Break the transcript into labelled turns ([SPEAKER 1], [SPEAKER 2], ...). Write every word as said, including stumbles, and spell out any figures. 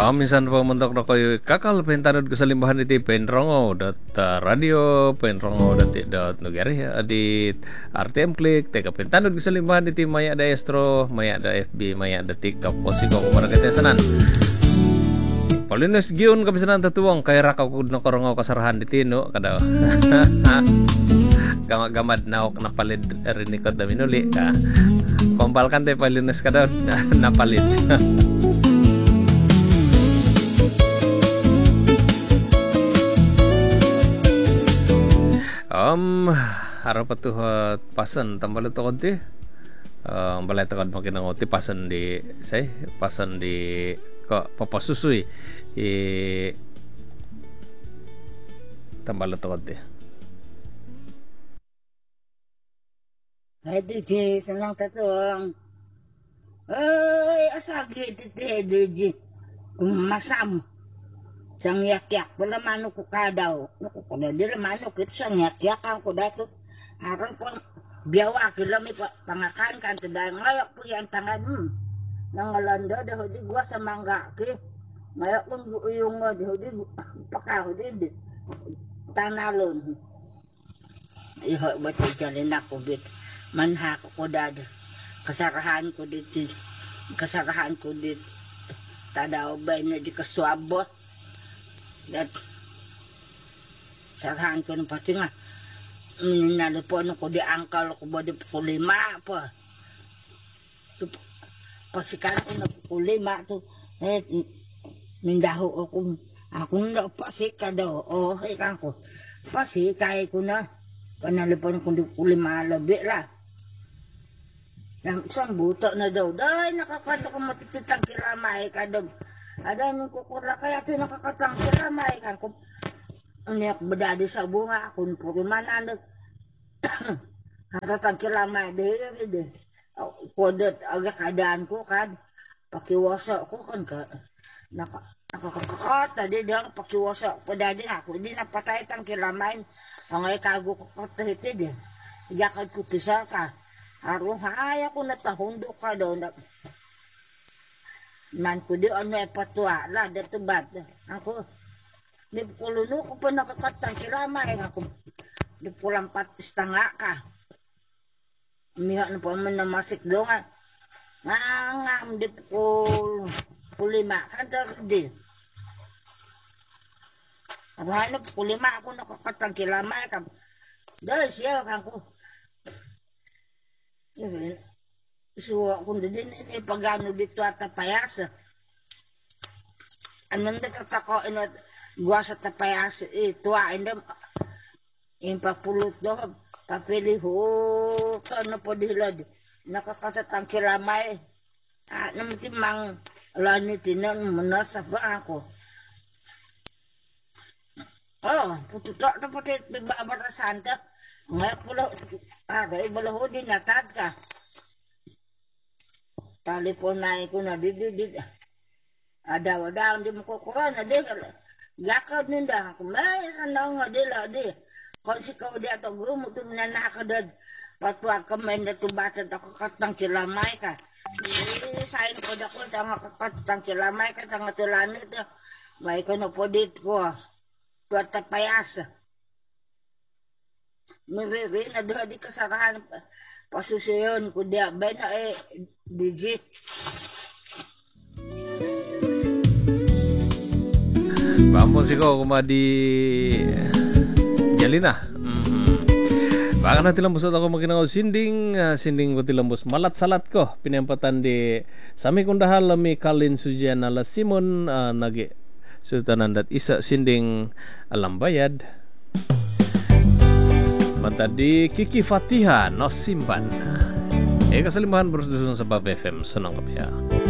[SPEAKER 1] Ah, minsan pa muntok na kayo kakal pentanod ko sa limbahan iti penrongo dot uh, radio penrongo dot dot nugari adit R T M click teka pentanod ko sa limbahan iti maya da estro maya da F B maya da TikTok po sigo ko para ketesanan Polinos giun kabisanan tatuwang kay rakaw ko na korongo kasarahan diti no kada gamad-gamad na ok napalid rinikod na minuli ka kompalkan tayo Polinos ka daw napalid Um, harap ito uh, pasan tambal ito konti uh, balay ito kad makinangote pasan di say pasan di ko papasusoy i tambal ito konti
[SPEAKER 2] ay D J sanang tatong ay asagi titi D J masam sang yak-yak pala manok ko kadaw naku kada dira manok ito sang yak-yak ang ko dato aron po biyawa kila mi pangakan kan tada ngayak po yan tangan hmm nangalando daw di gwa sa mangga ki ngayak po yung di di pakaw di tanalon iho ba't ijalin ako bit manha ko dad kasarahan ko dito kasarahan ko dito tadaw ba na di kaswabot dat sarahan ko ng pati nga nalipon ko di angkal ko ba di kulima pa pasikan ko na kulima to eh mindaho ako ako na pasika daw oh ikan ko pasikay ko na panalipon ko di kulima labi la isang buto na daw dahil nakakanta ko matititang kilamay ka daw ada nung kukura kaya ito nakakatang kilamay kan ko niyak bedadi sa bunga akun puro mananag hatatang kilamay dahil dahil kodot aga kadaan ko kan pakiwasa ko kan ka naka nakakakakata di dahil pakiwasa padadi ako di napatay tang kilamay ang ay kago ko katahiti di yakad ko tisa ka arong haya ko natahundo ka daw na man ko di ano e patwa la dato bat ako di kuluno ko pa nakakatang kiramay ako di pulang patis tanga ka miha na pa man na masik do nga ngam di ko pulima kantar di ano pulima ako nakakatang kiramay ka dahil siya ako suwa kung din eh pagano dito at tapayas anong natatako inot gwa sa tapayas eh tuwa indam impapulot do papili ho ano po dilad nakakatatang kilamay ah naman timang lani tinan manasa ba ako oh pututok na pati babata santa ngayon pula aray balaho din natad ka telepon naik ko na di di di ada wadaw di mo ko na di gakad ninda ko may sana nga di la di kon si ko di ato gumo to na nakadad patwa ka men to bata to katang kilamay ka eh sain ko da ko tanga katang kilamay ka tanga tulano to may ko no podit ko to tapayas Mire na do di kasarahan pasusayon ko dia ba na eh digit
[SPEAKER 1] vamos ikaw kumadi Jalina mm-hmm. Baka na tilambos at ako maginagaw sinding uh, sinding ko tilambos malat-salat ko pinempatan di sami kundahal lami kalin sujian ala Simon uh, nagi sultanandat isa sinding alambayad mata di Kiki Fatiha no simpan eh kasalimahan bersusun sa Bab F M senang kapya.